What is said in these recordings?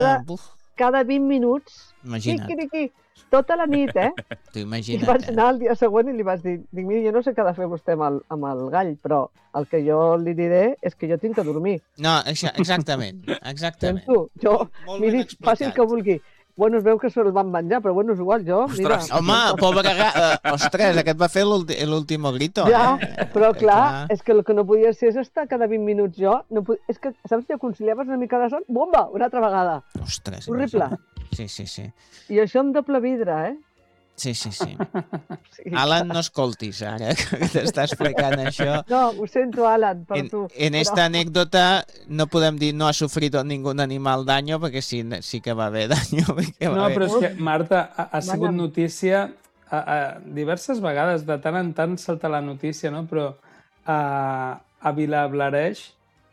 cada 20 minuts. Imagina't. Quiqui, tota la nit, Tu I imagina't. vaig anar el dia següent i li vaig dir, mira, jo no sé què ha de fer vostè amb el gall, però el que jo li diré és que jo tinc que dormir. No, exactament. Sento, miri, faci el que vulgui. Bueno, es veu que se'l van menjar, però bueno, és igual, jo, mira... Home, pobre ostres, aquest va fer l'último grito. Ja, però clar, és que el que no podia ser és estar cada 20 minuts jo. És que, saps, si conciliaves una mica de son, bomba, una altra vegada. Ostres. Horrible. Sí. I això amb doble vidre, Sí. Alan, no escoltis ara, que t'està explicant això. No, ho sento, Alan, per tu. En esta anécdota no podem dir no ha sufrido ningún animal daño, perquè sí que va haver daño. No, però és que, Marta, ha sigut notícia diverses vegades, de tant en tant salta la notícia, no? Però a Vilablareix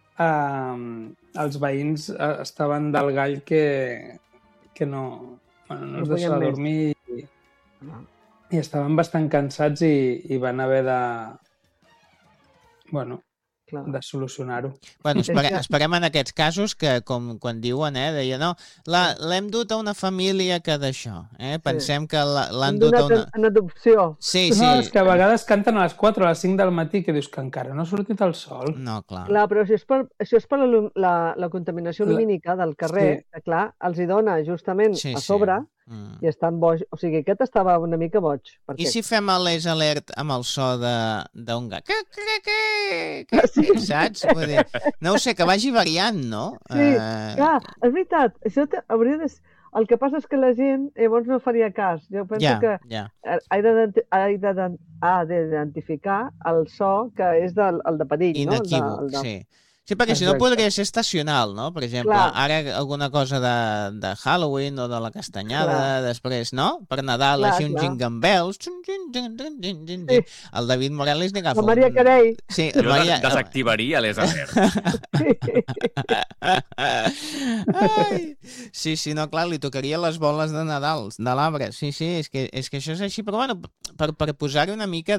els veïns estaven del gall que no es deixava dormir i estaven bastant cansats i van haver de solucionar-ho. Bueno, esperem en aquests casos que, com quan diuen, deia, no, l'hem dut a una família que d'això, pensem que l'han dut a una... En adopció. Sí. No, és que a vegades canten a les 4 o a les 5 del matí que dius que encara no ha sortit el sol. No, clar. Clar, però això és per la contaminació lumínica del carrer, que clar, els hi dona justament a sobre i estan boig. O sigui, aquest estava una mica boig. I si fem l'Es Alert amb el so d'un gat? Saps? Vull dir, no ho sé, que vagi variant, no? Sí, clar, és veritat. Això hauria de... El que passa és que la gent llavors no faria cas. Jo penso que ha d'identificar el so que és el de perill, no? Inequívoc, sí. Sí, perquè si no podria ser estacional, no? Per exemple, ara alguna cosa de Halloween o de la castanyada, després, no? Per Nadal, així un jingle bells. El David Morales n'hi agafa. La Maria Carey. Sí, jo desactivaria l'Es Alert. Sí, no, clar, li tocaria les boles de Nadal, de l'arbre. Sí, és que això és així, però bueno, per posar-hi una mica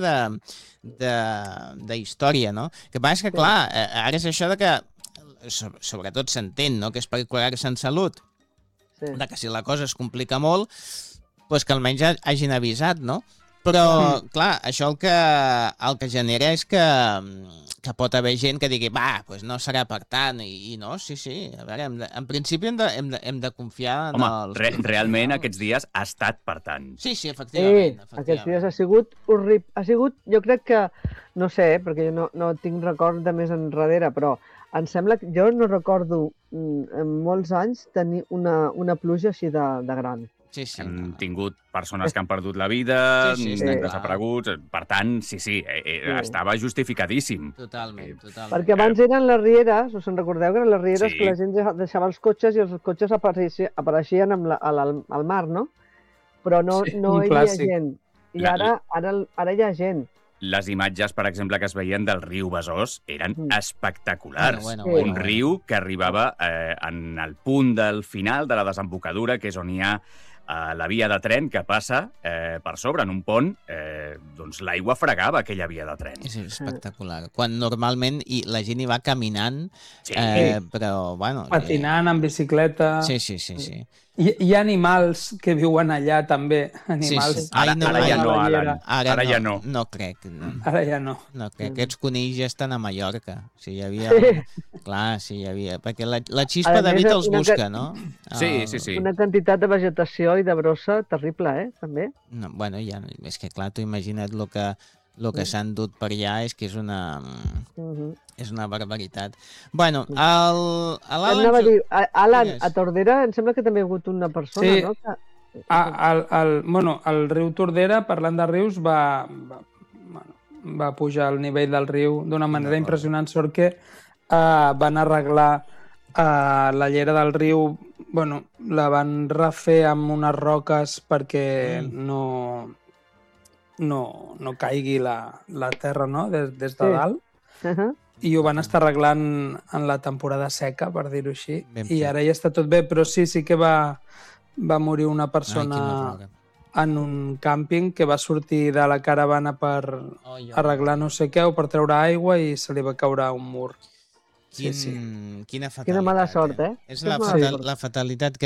d'història, no? Que passa que, clar, ara és això de que sobretot s'entén, no? Que és per curar-se en salut, de que si la cosa es complica molt, doncs que almenys hagin avisat, no? Però, clar, això el que genera és que pot haver gent que digui, doncs no serà per tant, i no, sí, a veure, en principi hem de confiar en els... Home, realment aquests dies ha estat per tant. Sí, efectivament. Aquests dies ha sigut horrible. Ha sigut, jo crec que, no sé, perquè jo no tinc record de més enrere, però em sembla que jo no recordo en molts anys tenir una pluja així de gran. Sí. Hem tingut persones que han perdut la vida, desapareguts, per tant, sí, estava justificadíssim. Totalment. Perquè abans eren les rieres, us en recordeu que eren les rieres que la gent deixava els cotxes i els cotxes apareixien al mar, no? Però no hi havia gent. I ara hi ha gent. Les imatges, per exemple, que es veien del riu Besòs eren espectaculars. Un riu que arribava en el punt del final de la desembocadura, que és on hi ha la via de tren que passa per sobre, en un pont, doncs l'aigua fregava aquella via de tren. És espectacular. Quan normalment la gent hi va caminant, però, bueno... Patinant, en bicicleta... Sí. Hi ha animals que viuen allà, també. Animals. Ara ja no, Alan. Ara ja no. No crec. Ara ja no. No crec. Aquests conills ja estan a Mallorca. Sí, hi havia... Clar, sí, hi havia... Perquè la xispa de vida els busca, no? Sí. Una quantitat de vegetació i de brossa terrible, també. No, bueno, ja... És que, clar, tu imagina't el que s'han dut per allà, és que és una... És una barbaritat. Bueno, Alan, a Tordera em sembla que també hi ha hagut una persona, no? El riu Tordera, parlant de rius, va pujar el nivell del riu d'una manera impressionant, sort que van arreglar la llera del riu, la van refer amb unes roques perquè no caigui la terra, no?, des de dalt. I ho van estar arreglant en la temporada seca, per dir-ho així, i ara ja està tot bé, però sí que va morir una persona en un càmping que va sortir de la caravana per arreglar no sé què o per treure aigua i se li va caure un mur. Quina fatalitat. Quina mala sort, És la fatalitat que